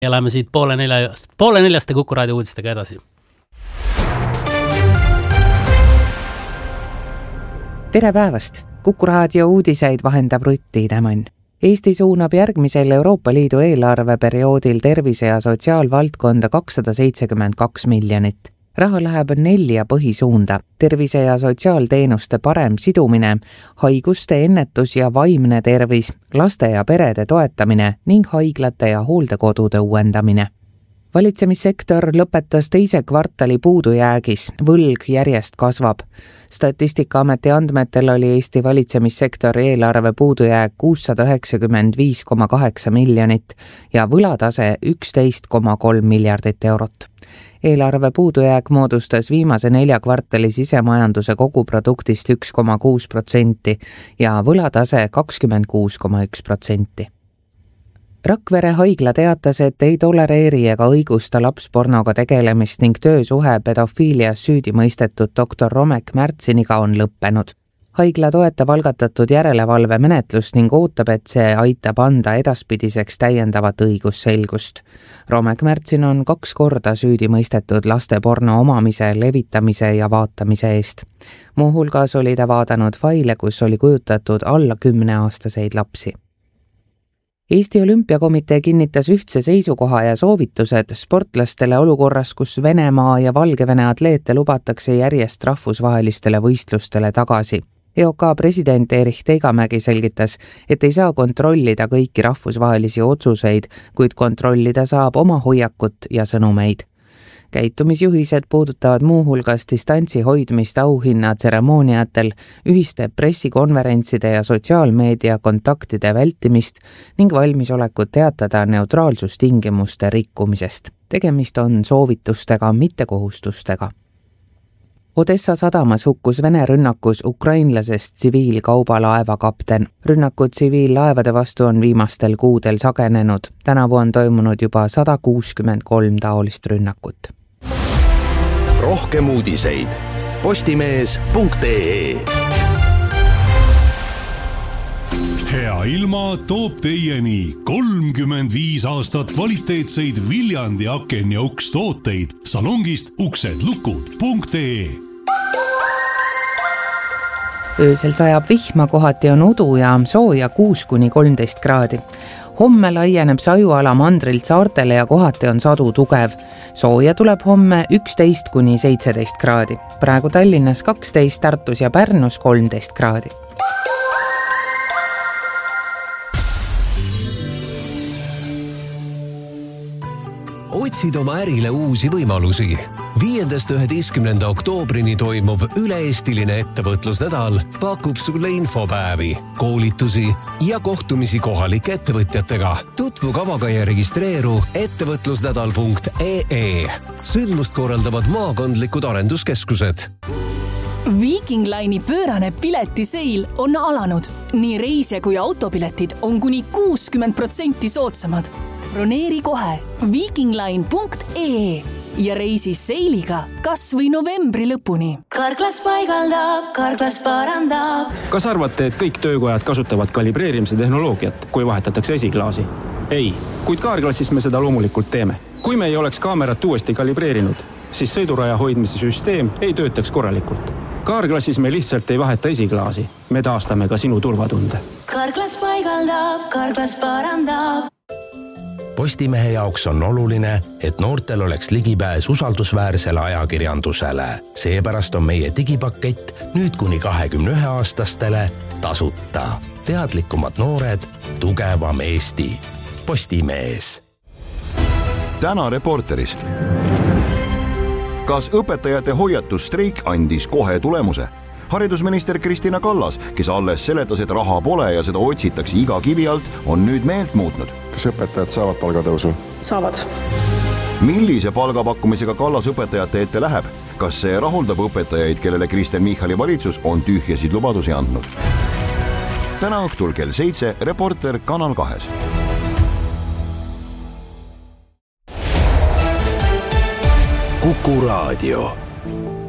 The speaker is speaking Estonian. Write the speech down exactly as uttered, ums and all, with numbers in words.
ja läheme siit poole, nelja, poole neljaste Kuku Raadio uudistega edasi. Tere päevast! Kuku Raadio uudiseid vahendab Rutti Tämann. Eesti suunab järgmisel Euroopa Liidu eelarveperioodil tervise- ja sotsiaalvaldkonda kakssada seitsekümmend kaks miljonit. Raha läheb nelja põhisuunda: tervise- ja sotsiaalteenuste parem sidumine, haiguste ennetus ja vaimne tervis, laste ja perede toetamine ning haiglate ja hooldekodude uuendamine. Valitsemissektor lõpetas teise kvartali puudujäägis, võlg järjest kasvab. Statistikaameti andmetel oli Eesti valitsemissektori eelarve puudujääk kuussada üheksakümmend viis koma kaheksa miljonit ja võlatase üksteist koma kolm miljardit eurot. Eelarve puudujääk moodustas viimase nelja kvartali sisemajanduse koguproduktist üks koma kuus protsenti ja võlatase kakskümmend kuus koma üks protsenti. Rakvere haigla teatas, et ei tolereeri ega õigusta lapspornoga tegelemist ning töösuhe pedofiilias süüdi mõistetud doktor Romek Märtsiniga on lõppenud. Haigla toetab algatatud järelevalve menetlust ning ootab, et see aitab anda edaspidiseks täiendavat õigusselgust. Romek Märtsin on kaks korda süüdi mõistetud laste porno omamise, levitamise ja vaatamise eest. Muuhulgas oli ta vaadanud faile, kus oli kujutatud alla kümneaastaseid lapsi. Eesti Olümpiakomitee kinnitas ühtse seisukoha ja soovitused sportlastele olukorras, kus Venemaa ja Valgevene atleete lubatakse järjest rahvusvahelistele võistlustele tagasi. E O K president Erich Teigamägi selgitas, et ei saa kontrollida kõiki rahvusvahelisi otsuseid, kuid kontrollida saab oma hoiakut ja sõnumeid. Käitumisjuhised puudutavad muuhulgas distantsi hoidmist auhinna tseremooniatel, ühiste pressikonverentside ja sotsiaalmeedia kontaktide vältimist ning valmisolekut teatada neutraalsustingimuste rikkumisest. Tegemist on soovitustega, mitte kohustustega. Odessa sadamas hukkus Vene rünnakus ukrainlasest tsiviilkaubalaeva kapten. Rünnakud tsiviillaevade vastu on viimastel kuudel sagenenud. Tänavu on toimunud juba sada kuuskümmend kolm taolist rünnakut. Rohkem uudiseid postimees punkt ee. Hea ilma toob teieni kolmkümmend viis aastat kvaliteetseid Viljandi aken ja uks tooteid salongist uksedlukud punkt ee. Öösel sajab vihma, kohati on udu ja sooja kuus kuni kolmteist kraadi. Homme laieneb sajuala mandrilt saartele ja kohati on sadu tugev. Sooja tuleb homme üksteist kuni seitseteist kraadi. Praegu Tallinnas kaksteist, Tartus ja Pärnus kolmteist kraadi. Otsid oma ärile uusi võimalusi. viiendast üheteistkümnenda oktoobrini toimuv üle-eestiline ettevõtlusnädal pakub sulle infopäevi, koolitusi ja kohtumisi kohalike ettevõtjatega. Tutvu kavaga ja registreeru ettevõtlusnädal punkt ee. Sündmust korraldavad maakondlikud arenduskeskused. Viking Line'i pöörane piletiseil on alanud. Nii reisija kui autopiletid on kuni kuuskümmend protsenti soodsamad. Broneeri kohe vikingline punkt ee ja reisi seiliga kas või novembri lõpuni. Karklas paigaldab, Karklas parandab. Kas arvate, et kõik töökojad kasutavad kalibreerimise tehnoloogiat, kui vahetatakse esiklaasi? Ei, kuid Kaarklassis me seda loomulikult teeme. Kui me ei oleks kaamerat uuesti kalibreerinud, siis sõiduraja hoidmise süsteem ei töötaks korralikult. Kaarklassis me lihtsalt ei vaheta esiklaasi. Me taastame ka sinu turvatunde. Karklas paigaldab, Karklas parandab. Postimehe jaoks on oluline, et noortel oleks ligipääs usaldusväärsele ajakirjandusele. Seepärast on meie digipakett nüüd kuni kahekümne ühe aastastele tasuta. Teadlikumad noored, tugevam Eesti. Postimees. Täna Reporteris. Kas õpetajate hoiatusstreik andis kohe tulemuse? Haridusminister Kristina Kallas, kes alles seletas, et raha pole ja seda otsitakse iga kivi alt, on nüüd meelt muutnud. Kas õpetajad saavad palgatõusu? Saavad. Millise palgapakkumisega Kallas õpetajate ette läheb? Kas see rahuldab õpetajaid, kellele Kristen Michali valitsus on tühjasid lubadusi andnud? Täna õhtul kell seitse Reporter Kanal kahes. Kuku Raadio.